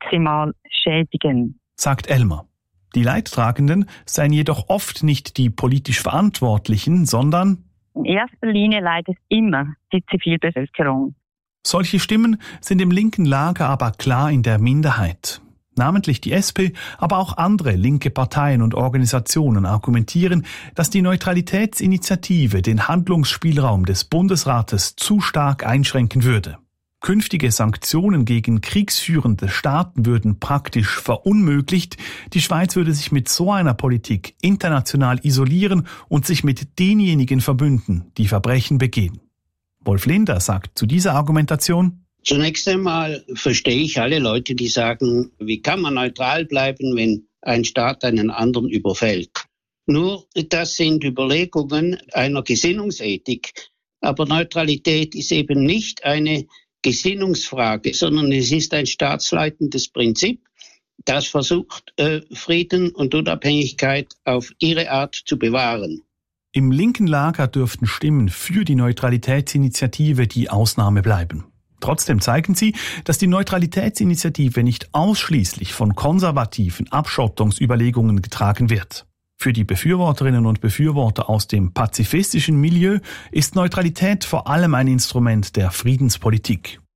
maximal schädigen, sagt Elmer. Die Leidtragenden seien jedoch oft nicht die politisch Verantwortlichen, sondern in erster Linie leidet immer die Zivilbevölkerung. Solche Stimmen sind im linken Lager aber klar in der Minderheit. Namentlich die SP, aber auch andere linke Parteien und Organisationen argumentieren, dass die Neutralitätsinitiative den Handlungsspielraum des Bundesrates zu stark einschränken würde. Künftige Sanktionen gegen kriegsführende Staaten würden praktisch verunmöglicht. Die Schweiz würde sich mit so einer Politik international isolieren und sich mit denjenigen verbünden, die Verbrechen begehen. Wolf Linder sagt zu dieser Argumentation: Zunächst einmal verstehe ich alle Leute, die sagen, wie kann man neutral bleiben, wenn ein Staat einen anderen überfällt. Nur, das sind Überlegungen einer Gesinnungsethik. Aber Neutralität ist eben nicht eine Gesinnungsfrage, sondern es ist ein staatsleitendes Prinzip, das versucht, Frieden und Unabhängigkeit auf ihre Art zu bewahren. Im linken Lager dürften Stimmen für die Neutralitätsinitiative die Ausnahme bleiben. Trotzdem zeigen sie, dass die Neutralitätsinitiative nicht ausschließlich von konservativen Abschottungsüberlegungen getragen wird. Für die Befürworterinnen und Befürworter aus dem pazifistischen Milieu ist Neutralität vor allem ein Instrument der Friedenspolitik.